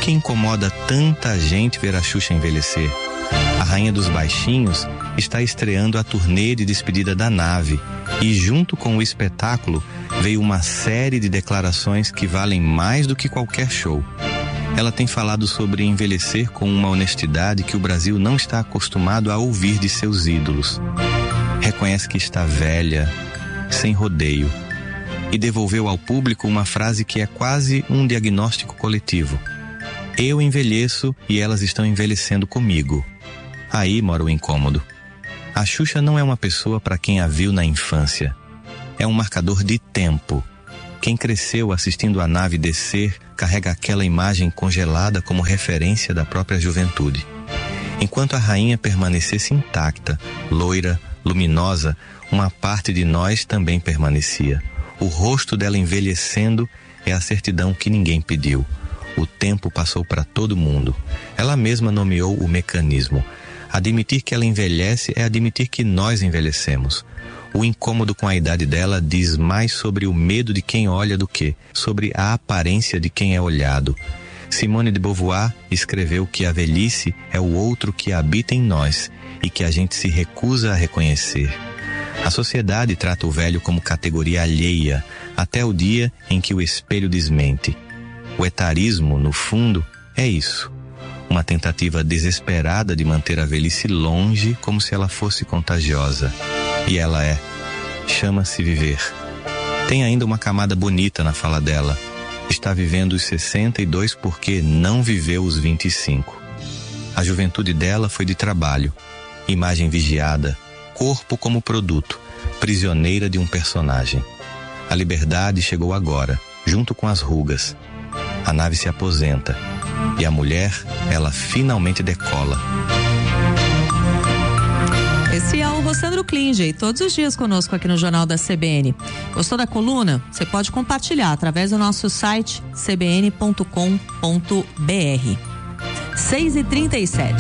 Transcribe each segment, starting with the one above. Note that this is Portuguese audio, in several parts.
que incomoda tanta gente ver a Xuxa envelhecer? A Rainha dos Baixinhos está estreando a turnê de despedida da nave e, junto com o espetáculo, veio uma série de declarações que valem mais do que qualquer show. Ela tem falado sobre envelhecer com uma honestidade que o Brasil não está acostumado a ouvir de seus ídolos. Reconhece que está velha, sem rodeio, e devolveu ao público uma frase que é quase um diagnóstico coletivo. Eu envelheço e elas estão envelhecendo comigo. Aí mora o incômodo. A Xuxa não é uma pessoa para quem a viu na infância. É um marcador de tempo. Quem cresceu assistindo a nave descer carrega aquela imagem congelada como referência da própria juventude. Enquanto a rainha permanecesse intacta, loira, luminosa, uma parte de nós também permanecia. O rosto dela envelhecendo é a certidão que ninguém pediu. O tempo passou para todo mundo. Ela mesma nomeou o mecanismo. Admitir que ela envelhece é admitir que nós envelhecemos. O incômodo com a idade dela diz mais sobre o medo de quem olha do que sobre a aparência de quem é olhado. Simone de Beauvoir escreveu que a velhice é o outro que habita em nós e que a gente se recusa a reconhecer. A sociedade trata o velho como categoria alheia, até o dia em que o espelho desmente. O etarismo, no fundo, é isso. Uma tentativa desesperada de manter a velhice longe, como se ela fosse contagiosa. E ela é. Chama-se viver. Tem ainda uma camada bonita na fala dela. Está vivendo os 62 porque não viveu os 25. A juventude dela foi de trabalho, imagem vigiada, corpo como produto, prisioneira de um personagem. A liberdade chegou agora, junto com as rugas. A nave se aposenta. E a mulher, ela finalmente decola. Esse é o Rossandro Klinger, todos os dias conosco aqui no Jornal da CBN. Gostou da coluna? Você pode compartilhar através do nosso site cbn.com.br. 6h37.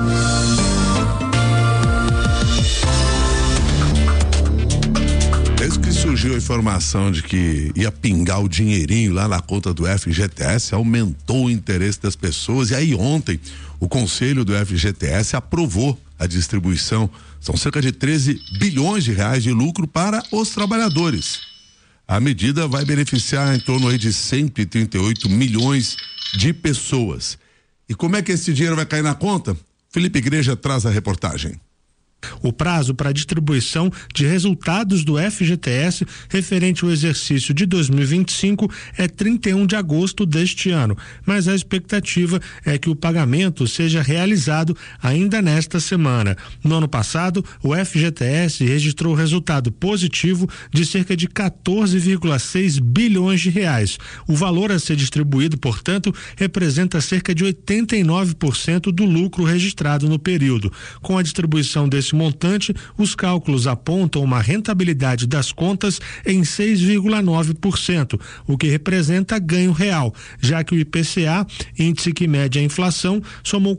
Desde que surgiu a informação de que ia pingar o dinheirinho lá na conta do FGTS, aumentou o interesse das pessoas. E aí ontem o Conselho do FGTS aprovou a distribuição. São cerca de 13 bilhões de reais de lucro para os trabalhadores. A medida vai beneficiar em torno aí de 138 milhões de pessoas. E como é que esse dinheiro vai cair na conta? Felipe Igreja traz a reportagem. O prazo para a distribuição de resultados do FGTS referente ao exercício de 2025 é 31 de agosto deste ano, mas a expectativa é que o pagamento seja realizado ainda nesta semana. No ano passado, o FGTS registrou resultado positivo de cerca de 14,6 bilhões de reais. O valor a ser distribuído, portanto, representa cerca de 89% do lucro registrado no período. Com a distribuição desse montante, os cálculos apontam uma rentabilidade das contas em 6,9%, o que representa ganho real, já que o IPCA, índice que mede a inflação, somou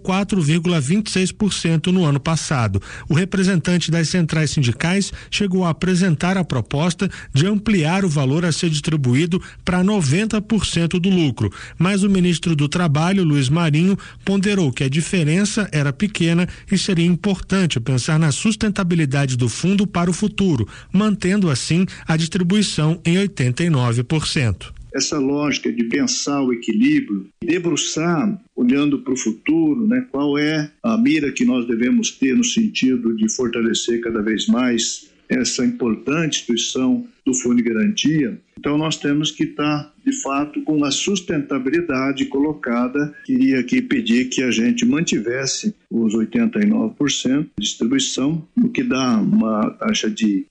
4,26% no ano passado. O representante das centrais sindicais chegou a apresentar a proposta de ampliar o valor a ser distribuído para 90% do lucro, mas o ministro do Trabalho, Luiz Marinho, ponderou que a diferença era pequena e seria importante pensar na sustentabilidade do fundo para o futuro, mantendo assim a distribuição em 89%. Essa lógica de pensar o equilíbrio, debruçar, olhando para o futuro, né, qual é a mira que nós devemos ter no sentido de fortalecer cada vez mais essa importante instituição do Fundo de Garantia. Então nós temos que estar, de fato, com a sustentabilidade colocada. Queria aqui pedir que a gente mantivesse os 89% de distribuição, o que dá uma taxa de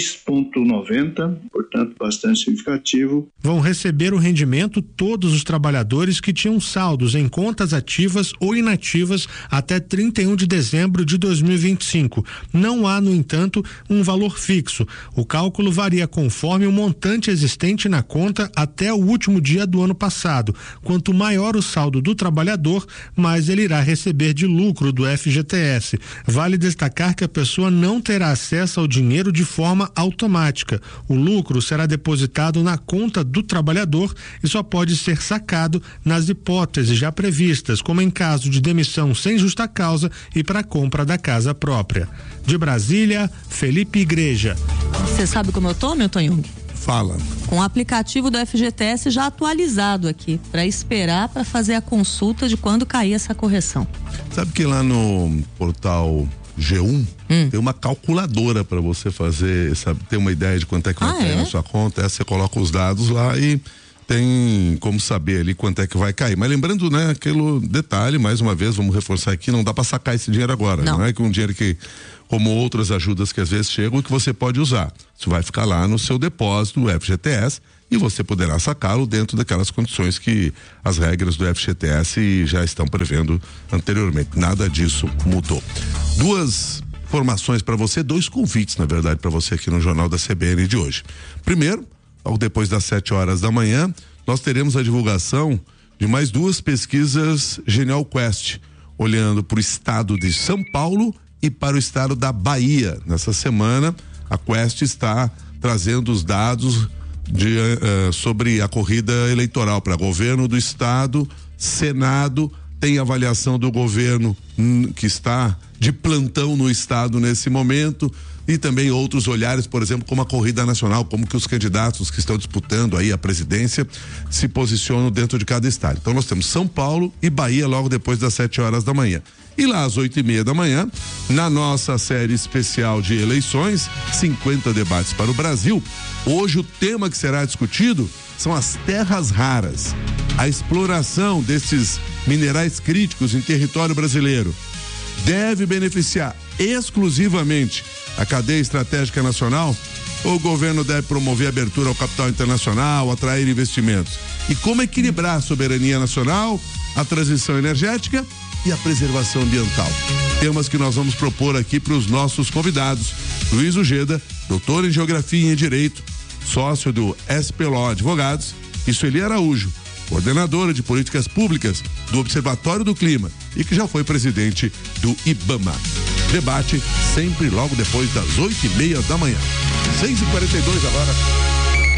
6,90, portanto bastante significativo. Vão receber o rendimento todos os trabalhadores que tinham saldos em contas ativas ou inativas até 31 de dezembro de 2025. Não há, no entanto, um valor fixo. O cálculo varia conforme o montante existente existente na conta até o último dia do ano passado. Quanto maior o saldo do trabalhador, mais ele irá receber de lucro do FGTS. Vale destacar que a pessoa não terá acesso ao dinheiro de forma automática. O lucro será depositado na conta do trabalhador e só pode ser sacado nas hipóteses já previstas, como em caso de demissão sem justa causa e para a compra da casa própria. De Brasília, Felipe Igreja. Você sabe como eu tô, Milton Jung? Fala. Com o aplicativo do FGTS já atualizado aqui, para esperar para fazer a consulta de quando cair essa correção. Sabe que lá no portal G1 tem uma calculadora para você fazer, sabe, ter uma ideia de quanto é que vai cair na sua conta. Você coloca os dados lá e tem como saber ali quanto é que vai cair. Mas lembrando, né, aquele detalhe, mais uma vez, vamos reforçar aqui, não dá para sacar esse dinheiro agora. Não é que um dinheiro que, como outras ajudas que às vezes chegam, que você pode usar. Isso vai ficar lá no seu depósito do FGTS e você poderá sacá-lo dentro daquelas condições que as regras do FGTS já estão prevendo anteriormente. Nada disso mudou. Duas informações para você, dois convites, na verdade, para você aqui no Jornal da CBN de hoje. Primeiro, logo depois das 7h da manhã, nós teremos a divulgação de mais duas pesquisas Genial Quest, olhando para o estado de São Paulo e para o estado da Bahia. Nessa semana, a Quest está trazendo os dados sobre a corrida eleitoral para governo do estado, Senado, tem avaliação do governo que está de plantão no estado nesse momento, e também outros olhares, por exemplo, como a corrida nacional, como que os candidatos que estão disputando aí a presidência se posicionam dentro de cada estado. Então nós temos São Paulo e Bahia logo depois das 7h da manhã. E lá às 8h30 da manhã, na nossa série especial de eleições, 50 debates para o Brasil, hoje o tema que será discutido são as terras raras. A exploração desses minerais críticos em território brasileiro deve beneficiar exclusivamente a cadeia estratégica nacional, ou o governo deve promover a abertura ao capital internacional, atrair investimentos? E como equilibrar a soberania nacional, a transição energética e a preservação ambiental? Temas que nós vamos propor aqui para os nossos convidados. Luiz Ujeda, doutor em Geografia e em Direito, sócio do SPLO Advogados, e Sueli Araújo, coordenadora de políticas públicas do Observatório do Clima e que já foi presidente do IBAMA. Debate sempre logo depois das 8h30 da manhã. 6h42 agora.